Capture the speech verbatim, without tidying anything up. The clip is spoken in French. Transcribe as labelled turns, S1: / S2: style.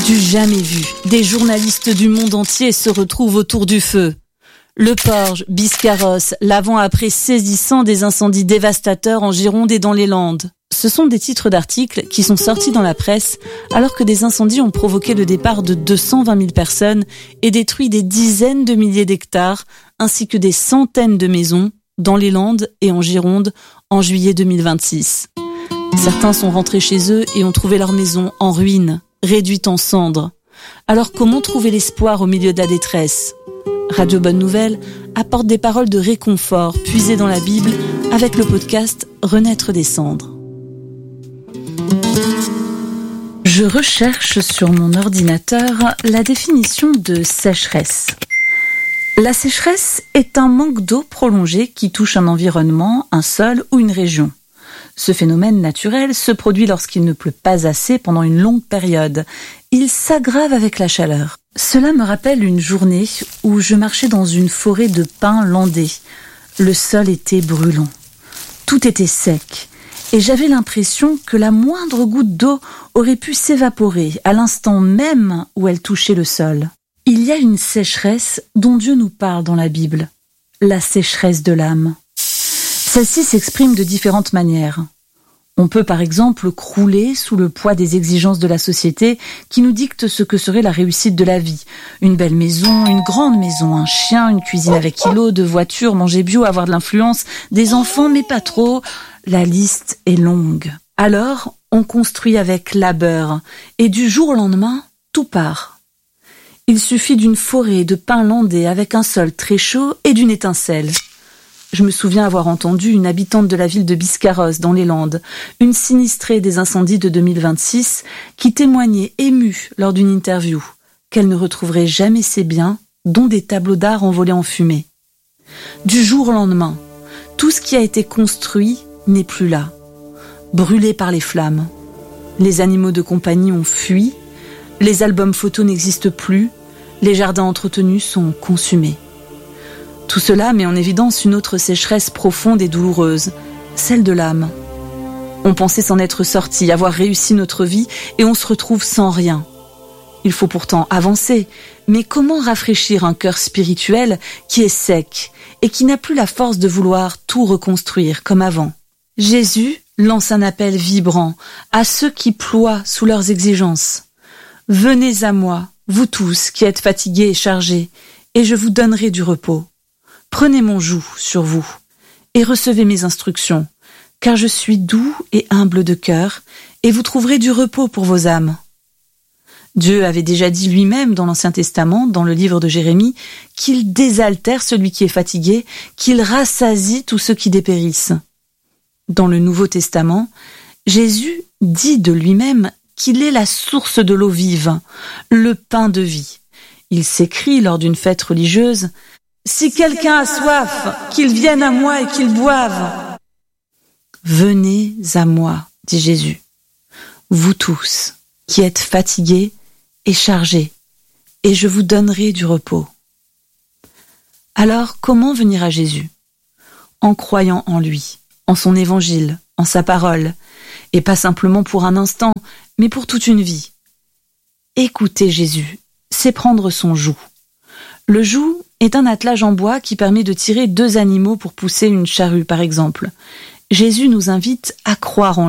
S1: Du jamais vu, des journalistes du monde entier se retrouvent autour du feu. Le Porge, Biscarrosse, l'avant-après saisissant des incendies dévastateurs en Gironde et dans les Landes. Ce sont des titres d'articles qui sont sortis dans la presse alors que des incendies ont provoqué le départ de deux cent vingt mille personnes et détruit des dizaines de milliers d'hectares ainsi que des centaines de maisons dans les Landes et en Gironde en juillet deux mille vingt-six. Certains sont rentrés chez eux et ont trouvé leur maison en ruine, réduite en cendres. Alors comment trouver l'espoir au milieu de la détresse ? Radio Bonne Nouvelle apporte des paroles de réconfort puisées dans la Bible avec le podcast Renaître des cendres. Je recherche sur mon ordinateur la définition de sécheresse. La sécheresse est un manque d'eau prolongé qui touche un environnement, un sol ou une région. Ce phénomène naturel se produit lorsqu'il ne pleut pas assez pendant une longue période. Il s'aggrave avec la chaleur. Cela me rappelle une journée où je marchais dans une forêt de pins landais. Le sol était brûlant. Tout était sec. Et j'avais l'impression que la moindre goutte d'eau aurait pu s'évaporer à l'instant même où elle touchait le sol. Il y a une sécheresse dont Dieu nous parle dans la Bible, la sécheresse de l'âme. Celle-ci s'exprime de différentes manières. On peut par exemple crouler sous le poids des exigences de la société qui nous dictent ce que serait la réussite de la vie. Une belle maison, une grande maison, un chien, une cuisine avec kilos, deux voitures, manger bio, avoir de l'influence, des enfants mais pas trop. La liste est longue. Alors, on construit avec labeur et du jour au lendemain, tout part. Il suffit d'une forêt de pins landais avec un sol très chaud et d'une étincelle. Je me souviens avoir entendu une habitante de la ville de Biscarrosse, dans les Landes, une sinistrée des incendies de deux mille vingt-six, qui témoignait émue lors d'une interview qu'elle ne retrouverait jamais ses biens, dont des tableaux d'art envolés en fumée. Du jour au lendemain, tout ce qui a été construit n'est plus là, brûlé par les flammes. Les animaux de compagnie ont fui, les albums photos n'existent plus, les jardins entretenus sont consumés. Tout cela met en évidence une autre sécheresse profonde et douloureuse, celle de l'âme. On pensait s'en être sorti, avoir réussi notre vie, et on se retrouve sans rien. Il faut pourtant avancer, mais comment rafraîchir un cœur spirituel qui est sec et qui n'a plus la force de vouloir tout reconstruire comme avant ? Jésus lance un appel vibrant à ceux qui ploient sous leurs exigences. « Venez à moi, vous tous qui êtes fatigués et chargés, et je vous donnerai du repos. Prenez mon joug sur vous et recevez mes instructions, car je suis doux et humble de cœur, et vous trouverez du repos pour vos âmes. » Dieu avait déjà dit lui-même dans l'Ancien Testament, dans le livre de Jérémie, qu'il désaltère celui qui est fatigué, qu'il rassasie tous ceux qui dépérissent. Dans le Nouveau Testament, Jésus dit de lui-même qu'il est la source de l'eau vive, le pain de vie. Il s'écrie lors d'une fête religieuse « Si quelqu'un a soif, qu'il vienne à moi et qu'il boive. » Venez à moi, dit Jésus, vous tous qui êtes fatigués et chargés, et je vous donnerai du repos. Alors, comment venir à Jésus ? En croyant en lui, en son évangile, en sa parole, et pas simplement pour un instant, mais pour toute une vie. Écouter Jésus, c'est prendre son joug. Le joug est un attelage en bois qui permet de tirer deux animaux pour pousser une charrue, par exemple. Jésus nous invite à croire en